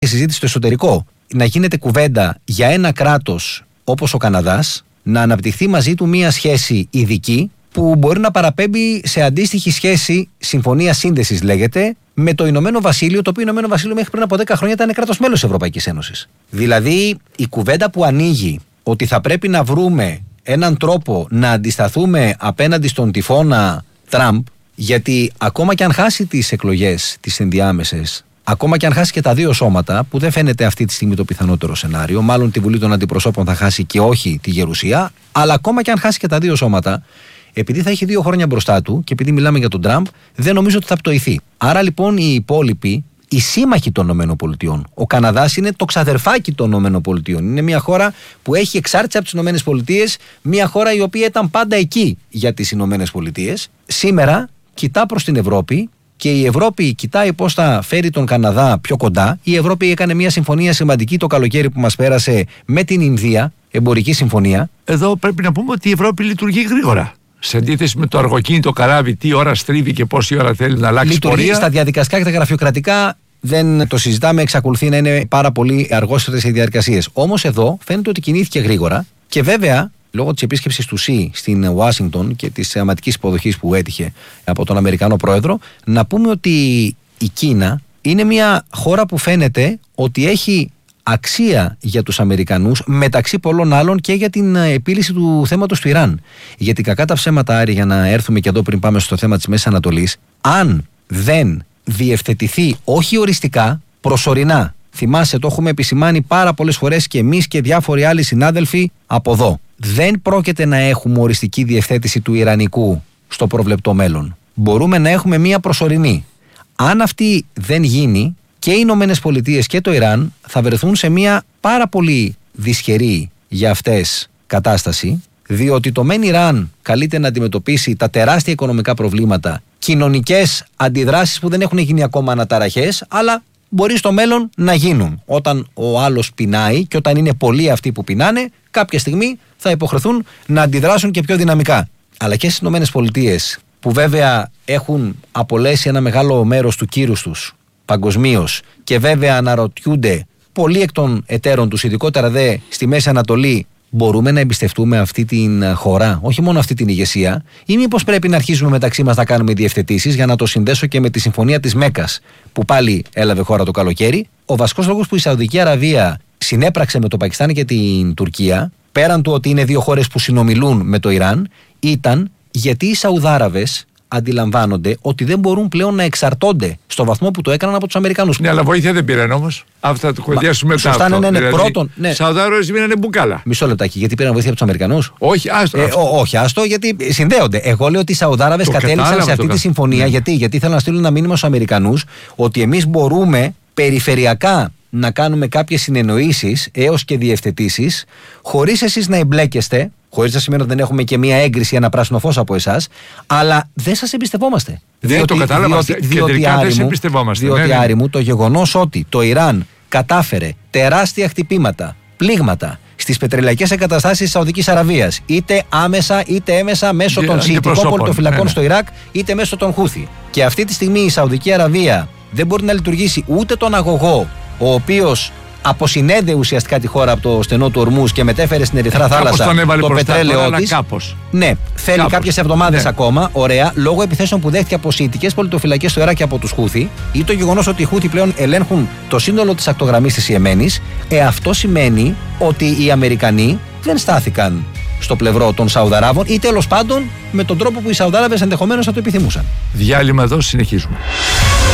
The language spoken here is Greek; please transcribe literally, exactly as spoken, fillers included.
συζήτηση στο εσωτερικό, να γίνεται κουβέντα για ένα κράτος όπως ο Καναδάς, να αναπτυχθεί μαζί του μία σχέση ειδική που μπορεί να παραπέμπει σε αντίστοιχη σχέση, συμφωνία σύνδεσης λέγεται, με το Ηνωμένο Βασίλειο, το οποίο Ηνωμένο Βασίλειο μέχρι πριν από δέκα χρόνια ήταν κράτος μέλος της Ευρωπαϊκής Ένωσης. Δηλαδή η κουβέντα που ανοίγει ότι θα πρέπει να βρούμε έναν τρόπο να αντισταθούμε απέναντι στον τυφώνα Τραμπ, γιατί ακόμα και αν χάσει τις εκλογές, τις ενδιάμεσες, ακόμα και αν χάσει και τα δύο σώματα, που δεν φαίνεται αυτή τη στιγμή το πιθανότερο σενάριο, μάλλον τη Βουλή των Αντιπροσώπων θα χάσει και όχι τη Γερουσία, αλλά ακόμα και αν χάσει και τα δύο σώματα, επειδή θα έχει δύο χρόνια μπροστά του και επειδή μιλάμε για τον Τραμπ, δεν νομίζω ότι θα πτωηθεί. Άρα λοιπόν οι υπόλοιποι, οι σύμμαχοι των ΗΠΑ, ο Καναδάς είναι το ξαδερφάκι των ΗΠΑ. Είναι μια χώρα που έχει εξάρτηση από τις ΗΠΑ, μια χώρα η οποία ήταν πάντα εκεί για τις ΗΠΑ. Σήμερα κοιτά προς την Ευρώπη. Και η Ευρώπη κοιτάει πώς θα φέρει τον Καναδά πιο κοντά. Η Ευρώπη έκανε μια συμφωνία σημαντική το καλοκαίρι που μας πέρασε με την Ινδία, εμπορική συμφωνία. Εδώ πρέπει να πούμε ότι η Ευρώπη λειτουργεί γρήγορα. Σε αντίθεση με το αργοκίνητο καράβι, τι ώρα στρίβει και πόση ώρα θέλει να αλλάξει λειτουργεί πορεία. Στα διαδικαστικά και τα γραφειοκρατικά δεν το συζητάμε, εξακολουθεί να είναι πάρα πολύ αργότερες οι διαδικασίες. Όμως εδώ φαίνεται ότι κινήθηκε γρήγορα και βέβαια, λόγω της επίσκεψης του Σι στην Ουάσιγκτον και της θεαματικής υποδοχής που έτυχε από τον Αμερικανό πρόεδρο, να πούμε ότι η Κίνα είναι μια χώρα που φαίνεται ότι έχει αξία για τους Αμερικανούς, μεταξύ πολλών άλλων και για την επίλυση του θέματος του Ιράν. Γιατί κακά τα ψέματα, Άρη, για να έρθουμε και εδώ πριν πάμε στο θέμα της Μέσης Ανατολής, αν δεν διευθετηθεί, όχι οριστικά, προσωρινά. Θυμάσαι, το έχουμε επισημάνει πάρα πολλές φορές και εμείς και διάφοροι άλλοι συνάδελφοι από εδώ. Δεν πρόκειται να έχουμε οριστική διευθέτηση του Ιρανικού στο προβλεπτό μέλλον. Μπορούμε να έχουμε μία προσωρινή. Αν αυτή δεν γίνει, και οι Ηνωμένες Πολιτείες και το Ιράν θα βρεθούν σε μία πάρα πολύ δυσχερή για αυτές κατάσταση, διότι το μεν Ιράν καλείται να αντιμετωπίσει τα τεράστια οικονομικά προβλήματα, κοινωνικές αντιδράσεις που δεν έχουν γίνει ακόμα αναταραχές, αλλά μπορεί στο μέλλον να γίνουν. Όταν ο άλλος πεινάει και όταν είναι πολλοί αυτοί που πεινάνε, κάποια στιγμή θα υποχρεθούν να αντιδράσουν και πιο δυναμικά. Αλλά και στις Ηνωμένες Πολιτείες, που βέβαια έχουν απολέσει ένα μεγάλο μέρος του κύρους τους παγκοσμίως και βέβαια αναρωτιούνται πολλοί εκ των εταίρων τους, ειδικότερα δε στη Μέση Ανατολή, μπορούμε να εμπιστευτούμε αυτή την χώρα, όχι μόνο αυτή την ηγεσία, ή μήπως πρέπει να αρχίσουμε μεταξύ μας να κάνουμε διευθετήσεις, για να το συνδέσω και με τη συμφωνία της Μέκας που πάλι έλαβε χώρα το καλοκαίρι. Ο βασικός λόγος που η Σαουδική Αραβία συνέπραξε με το Πακιστάν και την Τουρκία, πέραν του ότι είναι δύο χώρες που συνομιλούν με το Ιράν, ήταν γιατί οι Σαουδάραβες αντιλαμβάνονται ότι δεν μπορούν πλέον να εξαρτώνται στο βαθμό που το έκαναν από τους Αμερικανούς. Ναι, αλλά βοήθεια δεν πήραν όμως. Αυτά το κουβεντιάσουμε μετά. Σωστά, αυτό. ναι, ναι, δηλαδή, πρώτον. Ναι. Σαουδάραβες μείνανε μπουκάλα. Μισό λεπτάκι, γιατί πήραν βοήθεια από τους Αμερικανούς. Όχι, άστο. Ε, ό, όχι, άστο, γιατί συνδέονται. Εγώ λέω ότι οι Σαουδάραβες κατέληξαν σε αυτή τη συμφωνία. Ναι. Γιατί, γιατί ήθελαν να στείλουν ένα μήνυμα στους Αμερικανούς ότι εμείς μπορούμε περιφερειακά να κάνουμε κάποιες συνεννοήσεις έως και διευθετήσεις, χωρίς εσείς να εμπλέκεστε, χωρίς να σημαίνει ότι δεν έχουμε και μία έγκριση, ένα πράσινο φως από εσάς, αλλά δεν σας εμπιστευόμαστε. Δεν διότι, το κατάλαβα. Διότι, διότι, κεντρικά Άρη δεν σε μου, εμπιστευόμαστε. διότι ναι, ναι. Άρη μου, το γεγονός ότι το Ιράν κατάφερε τεράστια χτυπήματα, πλήγματα στις πετρελαϊκές εγκαταστάσεις της Σαουδικής Αραβίας, είτε άμεσα είτε έμεσα μέσω των σιητικών πολιτοφυλακών ναι, ναι. στο Ιράκ, είτε μέσω των Χούθι. Και αυτή τη στιγμή η Σαουδική Αραβία δεν μπορεί να λειτουργήσει ούτε τον αγωγό, ο οποίος αποσυνέδε ουσιαστικά τη χώρα από το στενό του Ορμούς και μετέφερε στην Ερυθρά θάλασσα το πετρέλαιό της. Ναι, θέλει κάπως. Κάποιες εβδομάδες ναι. ακόμα, ωραία, λόγω επιθέσεων που δέχτηκε από σιητικές πολιτοφυλακές στο Ιράκ και από τους Χούθι, ή το γεγονός ότι οι Χούθι πλέον ελέγχουν το σύνολο της ακτογραμμής της Ιεμένης. Ε, αυτό σημαίνει ότι οι Αμερικανοί δεν στάθηκαν στο πλευρό των Σαουδαράβων ή τέλος πάντων με τον τρόπο που οι Σαουδάραβες ενδεχομένως θα το επιθυμούσαν. Διάλειμμα εδώ, συνεχίζουμε.